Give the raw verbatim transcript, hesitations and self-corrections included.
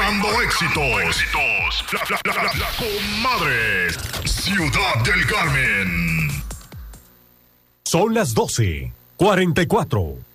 Cosechando éxitos. éxitos. La, la, la, la, la comadre. Ciudad del Carmen. Son las doce, cuarenta y cuatro.